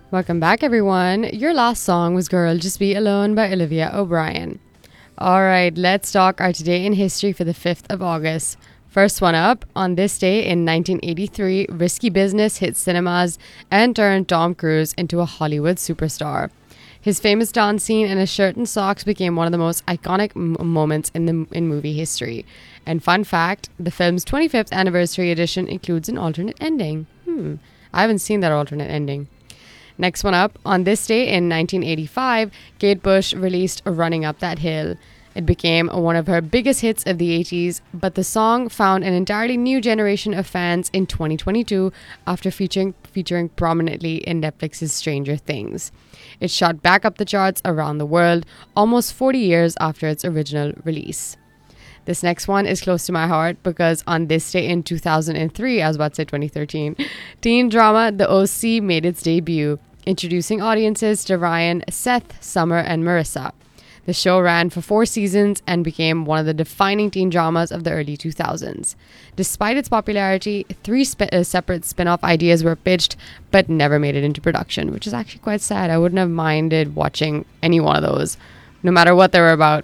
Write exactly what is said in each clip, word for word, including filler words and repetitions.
Welcome back, everyone. Your last song was Girl Just Be Alone by Olivia O'Brien. All right, let's talk our today in history for the fifth of August. First one up, on this day in nineteen eighty-three, Risky Business hit cinemas and turned Tom Cruise into a Hollywood superstar. His famous dance scene in a shirt and socks became one of the most iconic m- moments in the in movie history. And fun fact, the film's twenty-fifth anniversary edition includes an alternate ending. Hmm, I haven't seen that alternate ending. Next one up, on this day in nineteen eighty-five, Kate Bush released Running Up That Hill. It became one of her biggest hits of the eighties, but the song found an entirely new generation of fans in twenty twenty-two after featuring featuring prominently in Netflix's Stranger Things. It shot back up the charts around the world almost forty years after its original release. This next one is close to my heart because on this day in two thousand three, I was about to say twenty thirteen, teen drama The O C made its debut, introducing audiences to Ryan, Seth, Summer, and Marissa. The show ran for four seasons and became one of the defining teen dramas of the early two thousands. Despite its popularity, three spe- uh, separate spin-off ideas were pitched but never made it into production, which is actually quite sad. I wouldn't have minded watching any one of those, no matter what they were about.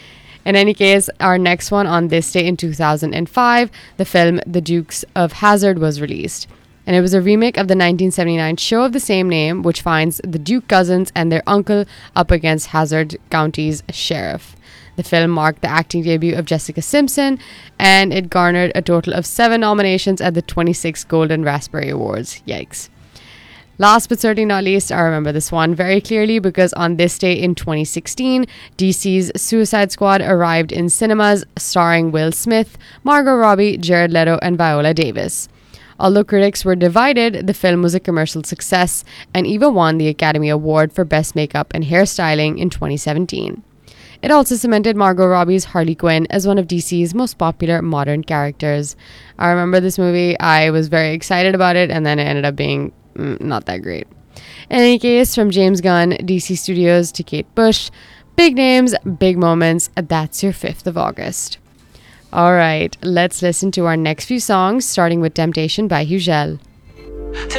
In any case, our next one on this day in two thousand five, the film The Dukes of Hazzard was released. And it was a remake of the nineteen seventy-nine show of the same name, which finds the Duke cousins and their uncle up against Hazzard County's sheriff. The film marked the acting debut of Jessica Simpson, and it garnered a total of seven nominations at the twenty-sixth Golden Raspberry Awards. Yikes. Last but certainly not least, I remember this one very clearly because on this day in twenty sixteen, D C's Suicide Squad arrived in cinemas, starring Will Smith, Margot Robbie, Jared Leto, and Viola Davis. Although critics were divided, the film was a commercial success and even won the Academy Award for Best Makeup and Hairstyling in twenty seventeen. It also cemented Margot Robbie's Harley Quinn as one of D C's most popular modern characters. I remember this movie, I was very excited about it, and then it ended up being mm, not that great. In any case, from James Gunn, D C Studios to Kate Bush, big names, big moments, that's your fifth of August. All right, let's listen to our next few songs, starting with Temptation by Hugel.